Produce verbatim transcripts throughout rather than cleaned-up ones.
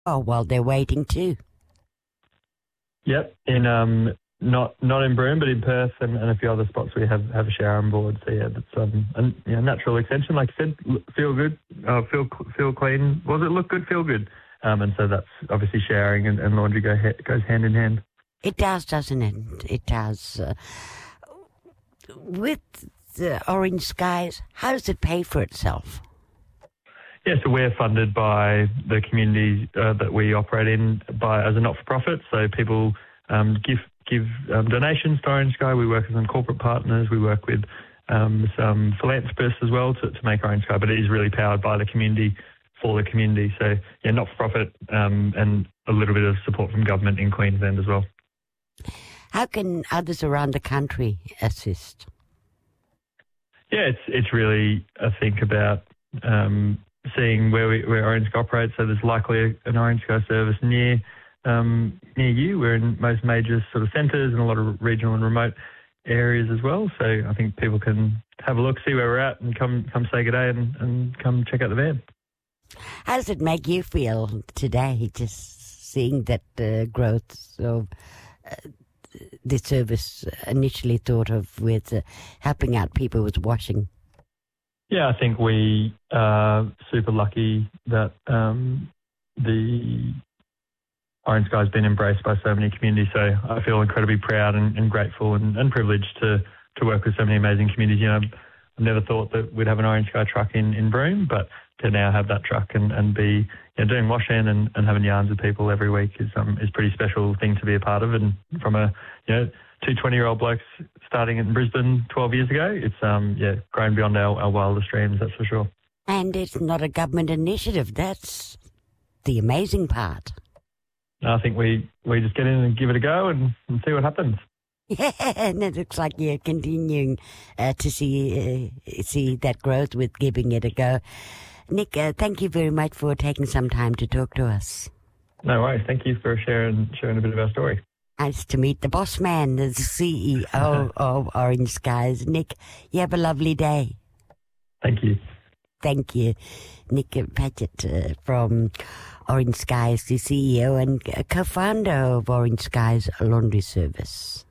Oh, well, they're waiting too. Yep, in um, not not in Broome, but in Perth and, and a few other spots we have, have a shower on board. So yeah, that's um, a you know, natural extension. Like I said, look, feel good, uh, feel feel clean. Was it look good, feel good? Um, and so that's obviously showering and, and laundry go he- goes hand in hand. It does, doesn't it? It does. Uh, with the Orange Skies, how does it pay for itself? Yeah, so we're funded by the community uh, that we operate in by as a not-for-profit. So people um, give give um, donations to Orange Sky. We work with some corporate partners. We work with um, some philanthropists as well to, to make Orange Sky. But it is really powered by the community for the community. So yeah, not-for-profit um, and a little bit of support from government in Queensland as well. How can others around the country assist? Yeah, it's it's really I think about. Um, seeing where we, where Orange Sky operates, so there's likely an Orange Sky service near um, near you. We're in most major sort of centres and a lot of regional and remote areas as well. So I think people can have a look, see where we're at, and come come say good day and, and come check out the van. How does it make you feel today, just seeing that uh, growth of uh, the service initially thought of with uh, helping out people with washing? Yeah, I think we are super lucky that um, the Orange Sky has been embraced by so many communities. So I feel incredibly proud and, and grateful and, and privileged to, to work with so many amazing communities. You know, I never thought that we'd have an Orange Sky truck in, in Broome, but to now have that truck and, and be you know, doing wash-in and, and having yarns with people every week is um is a pretty special thing to be a part of. And from a, you know, two twenty-year-old blokes starting in Brisbane twelve years ago, it's um yeah grown beyond our, our wildest dreams, that's for sure. And it's not a government initiative. That's the amazing part. I think we, we just get in and give it a go and, and see what happens. Yeah, and it looks like you're continuing uh, to see uh, see that growth with giving it a go. Nick, uh, thank you very much for taking some time to talk to us. No worries. Thank you for sharing sharing a bit of our story. Nice to meet the boss man, the C E O of Orange Skies. Nick, you have a lovely day. Thank you. Thank you. Nick Paget uh, from Orange Skies, the C E O and co-founder of Orange Skies Laundry Service.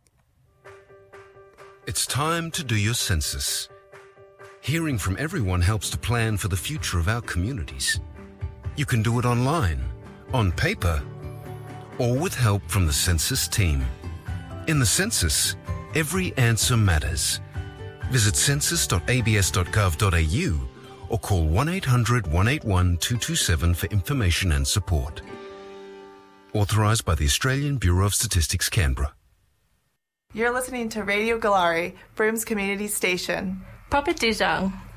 It's time to do your census. Hearing from everyone helps to plan for the future of our communities. You can do it online, on paper, or with help from the census team. In the census, every answer matters. Visit census dot a b s dot gov dot a u or call one eight hundred, one eight one, two two seven for information and support. Authorised by the Australian Bureau of Statistics, Canberra. You're listening to Radio Galari, Broome's community station. Papa Dujang.